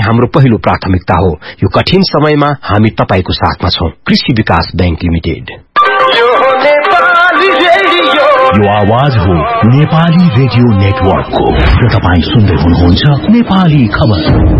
हाम्रो पहिलो प्राथमिकता हो। यो कठिन समयमा हामी तपाईको साथमा छौं। कृषि विकास बैंक लिमिटेड। यो आवाज हो नेपाली रेडियो नेटवर्कको र तपाई सुन्दै हुनुहुन्छ नेपाली खबर।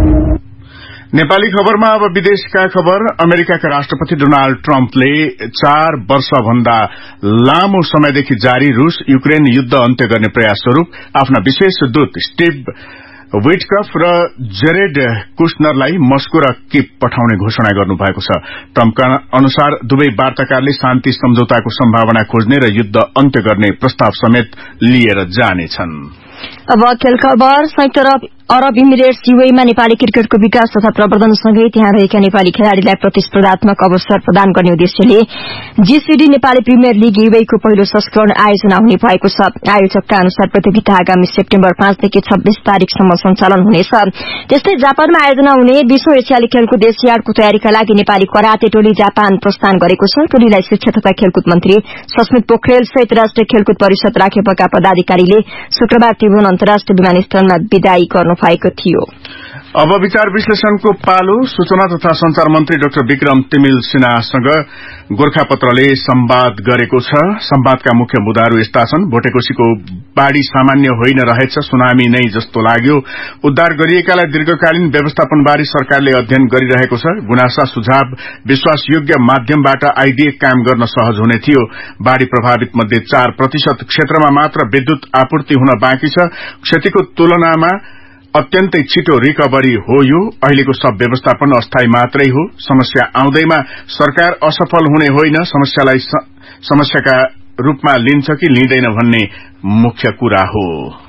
नेपाली खबरमा अब विदेशका खबर। अमेरिकाका राष्ट्रपति डोनाल्ड ट्रम्पले 4 वर्षभन्दा लामो समयदेखि जारी रूस युक्रेन युद्ध अन्त्य गर्ने प्रयास स्वरूप आफ्ना विशेष दूत स्टिभ विटकफ र जेरेड कुशनरलाई मस्को र किप पठाउने घोषणा गर्नुभएको छ। ट्रम्पका अनुसार दुवै वार्ताकारले शान्ति सम्झौताको सम्भावना खोज्ने र युद्ध अन्त्य गर्ने प्रस्ताव समेत लिएर जानेछन्। अब खेल खबर। संयुक्त अरब इमिरेट्स यूएईमा नेपाली क्रिकेटको विकास तथा प्रवर्धनसँगै त्यहाँ रहेका नेपाली खेलाड़ीलाई प्रतिस्पर्धात्मक अवसर प्रदान गर्ने उद्देश्यले जीसीडी नेपाली प्रिमियर लीग यूएईको पहिलो संस्करण आयोजना हुने भएको छ। आयोजकका अनुसार प्रतियोगिता आगामी सेप्टेम्बर 5 देखि 26 तारिकसम्म सञ्चालन हुनेछ। त्यस्तै जापानमा आयोजना हुने 20औं एसियाली खेलकुद एसियाडको तयारीका लागि नेपाली कराते टोली जापान प्रस्थान गरेको छ। टोलीलाई शिक्षा तथा खेलकुद मन्त्री सस्मित पोखरेल सहित राष्ट्रिय खेलकुद परिषद राखेपका पदाधिकारीले शुक्रबार त्रिभुवन अन्तर्राष्ट्रिय विमानस्थलमा विदाई भएको थियो। अब विचार विश्लेषणको पालो। सूचना तथा संचार मन्त्री डाक्टर विक्रम तिमिल सिन्हासँग गोरखापत्रले संवाद गरेको छ। संवादका मुख्य मुद्दाहरू यस्ता छन्। भोटेकोशीको बाढ़ी सामान्य होइन रहेछ, सुनामी नै जस्तो लाग्यो। उद्धार गरिएकालाई दीर्घकालीन व्यवस्थापनबारे सरकारले अध्ययन गरिरहेको छ। गुनासा सुझाव विश्वासयोग्य माध्यमबाट आइदिए काम गर्न सहज हुने थियो। बाढ़ी प्रभावित मध्ये 4% क्षेत्रमा मात्र विद्युत आपूर्ति हुन बाँकी छ। क्षतिको तुलनामा अत्यन्तै छिटो रिकभरी हो। यो अहिलेको सब व्यवस्थापन अस्थायी मात्रै हो। समस्या आउँदैमा सरकार असफल हुने होइन, समस्यालाई समस्याका रूपमा लिन्छ कि लिँदैन भन्ने मुख्य कुरा हो।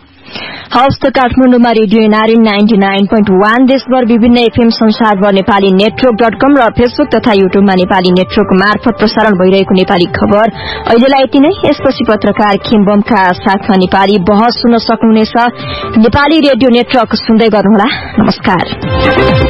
हस्त काठमाडौँमा रेडियो एनआरएन 99.1, देशभर विभिन्न एफएम संसारभर नेपाली नेटवर्क.com र फेसबुक तथा युट्युबमा नेपाली नेटवर्क मार्फत प्रसारण भइरहेको नेपाली खबर अहिलेलाई यति नै। यसपछि पत्रकार खिम्बमका साथमा नेपाली बहस सुन्न सक्नुहुनेछ। नेपाली रेडियो नेटवर्क सुन्दै गर्नुहोला। नमस्कार।